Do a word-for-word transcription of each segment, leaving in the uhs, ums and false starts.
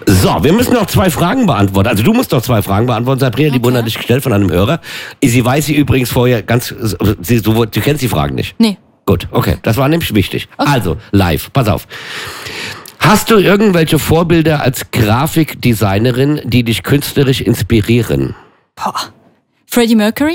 So, wir müssen noch zwei Fragen beantworten. Also du musst noch zwei Fragen beantworten, Sabrina, die Okay. wurden an dich gestellt von einem Hörer. Sie weiß sie übrigens vorher ganz, sie, du, du kennst die Fragen nicht. Nee. Gut, okay, das war nämlich wichtig. Okay. Also, live, pass auf. Hast du irgendwelche Vorbilder als Grafikdesignerin, die dich künstlerisch inspirieren? Boah. Freddie Mercury?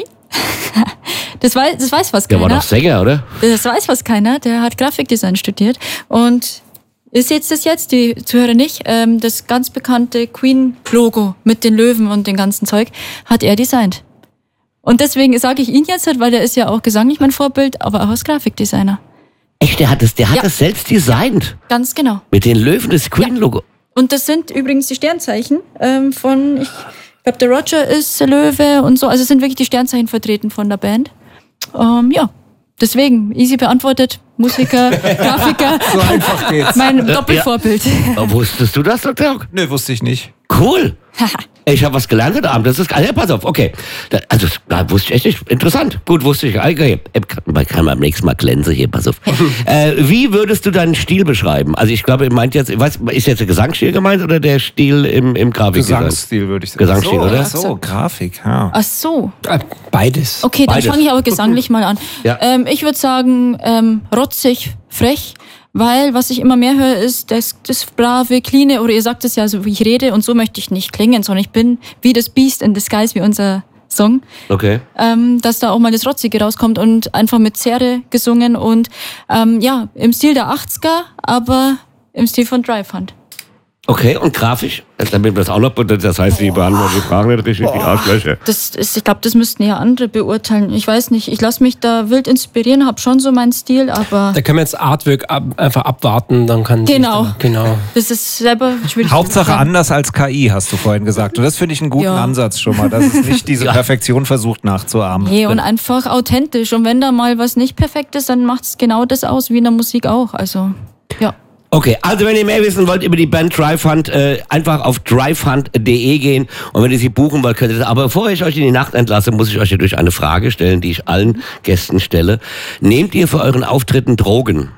Das weiß, das weiß fast Der keiner. war doch Sänger, oder? Das weiß fast keiner. Der hat Grafikdesign studiert. Und ist jetzt das jetzt, die Zuhörer nicht, ähm, das ganz bekannte Queen-Logo mit den Löwen und dem ganzen Zeug hat er designt. Und deswegen sage ich ihn jetzt halt, weil der ist ja auch gesanglich mein Vorbild, aber auch als Grafikdesigner. Echt, der hat es, der hat Ja. es selbst designt. Ganz genau. Mit den Löwen, das Queen-Logo. Und das sind übrigens die Sternzeichen ähm, von, ich glaube, der Roger ist Löwe und so. Also es sind wirklich die Sternzeichen vertreten von der Band. Ähm, ja, deswegen, easy beantwortet, Musiker, Grafiker. So einfach geht's. Mein Doppelvorbild. Oh, wusstest du das, Doktor Hock? Nö, wusste ich nicht. Cool. Ich habe was gelernt heute Abend. Das ist, also, pass auf, okay. Da, also, da wusste ich echt nicht. Interessant. Gut, wusste ich. Okay. Man kann beim nächsten Mal glänzen hier, pass auf. äh, wie würdest du deinen Stil beschreiben? Also, ich glaube, ihr meint jetzt, ich weiß, ist jetzt der Gesangsstil gemeint oder der Stil im, im Grafikdesign? Gesangsstil würde ich sagen. Gesangsstil, so, oder? Ach so, Grafik, ja. Ach so. Beides. Okay, dann Beides. fange ich aber gesanglich mal an. Ja. Ähm, ich würde sagen, ähm, rotzig, frech, weil was ich immer mehr höre, ist das, das brave, cleane, oder ihr sagt es ja so, wie ich rede, und so möchte ich nicht klingen, sondern ich bin wie das Beast in Disguise, wie unser Song. Okay. Ähm, dass da auch mal das Rotzige rauskommt und einfach mit Zerre gesungen und ähm, ja, im Stil der achtziger, aber im Stil von Drive Hunt. Okay, und grafisch? Damit wir das auch noch, das heißt, die beantworten die Fragen nicht richtig, die Arschlöcher. Das ist, ich glaube, das müssten ja andere beurteilen. Ich weiß nicht, ich lasse mich da wild inspirieren, habe schon so meinen Stil, aber Da können wir jetzt Artwork ab, einfach abwarten, dann kann sich Genau. dann, genau. das ist selber schwierig. zu Hauptsache beschreiben. anders als K I, hast du vorhin gesagt. Und das finde ich einen guten Ja. Ansatz schon mal, dass es nicht diese Perfektion versucht nachzuahmen. Nee, und einfach authentisch. Und wenn da mal was nicht perfekt ist, dann macht es genau das aus, wie in der Musik auch. Also, ja. Okay, also wenn ihr mehr wissen wollt über die Band Drive Hunt, äh, einfach auf drive hunt punkt de gehen und wenn ihr sie buchen wollt, könnt ihr das. Aber bevor ich euch in die Nacht entlasse, muss ich euch natürlich eine Frage stellen, die ich allen Gästen stelle. Nehmt ihr für euren Auftritten Drogen?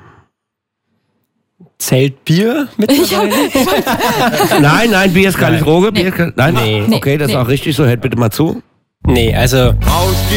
Zählt Bier mit dabei? Nein, nein, Bier ist keine Droge. Bier ist keine, nein, Nee. okay, das ist Nee. auch richtig so. Hört bitte mal zu. Nee, also